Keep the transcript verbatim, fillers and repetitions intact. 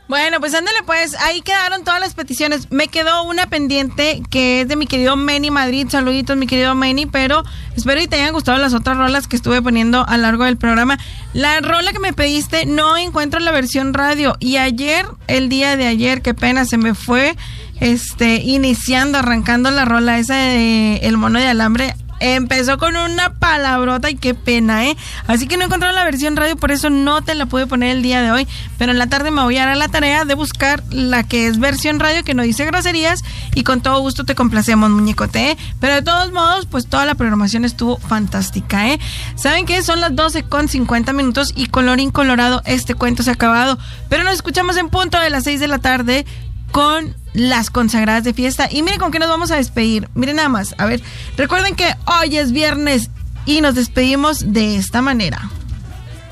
Bueno, pues ándale pues, ahí quedaron todas las peticiones. Me quedó una pendiente que es de mi querido Manny Madrid. Saluditos, mi querido Manny, pero espero que te hayan gustado las otras rolas que estuve poniendo a lo largo del programa. La rola que me pediste no encuentro la versión radio, y ayer, el día de ayer, qué pena, se me fue este iniciando, arrancando la rola esa de El Mono de Alambre. Empezó con una palabrota y qué pena, ¿eh? Así que no encontré la versión radio, por eso no te la pude poner el día de hoy. Pero en la tarde me voy a dar a la tarea de buscar la que es versión radio, que no dice groserías, y con todo gusto te complacemos, muñecote, ¿eh? Pero de todos modos, pues toda la programación estuvo fantástica, ¿eh? ¿Saben qué? Son las doce con cincuenta minutos y colorín colorado, este cuento se ha acabado. Pero nos escuchamos en punto de las seis de la tarde con las consagradas de fiesta. Y miren con qué nos vamos a despedir. Miren nada más, a ver, recuerden que hoy es viernes y nos despedimos de esta manera.